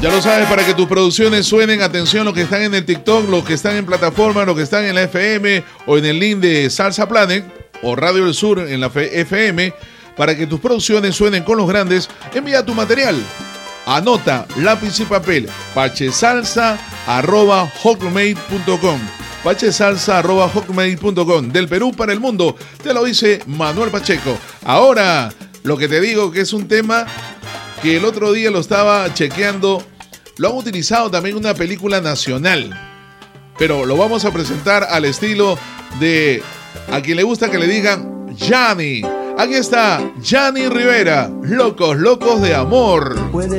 Ya lo sabes, para que tus producciones suenen, atención, los que están en el TikTok, los que están en plataforma, los que están en la FM o en el link de Salsa Planet o Radio del Sur en la FM, para que tus producciones suenen con los grandes, envía tu material. Anota, lápiz y papel, pachesalsa@hotmail.com. pachesalsa@hotmail.com. Del Perú para el mundo, te lo dice Manuel Pacheco. Ahora, lo que te digo que es un tema que el otro día lo estaba chequeando, lo han utilizado también en una película nacional, pero lo vamos a presentar al estilo de a quien le gusta que le digan Yanni. Aquí está Yanni Rivera, Locos, Locos de Amor.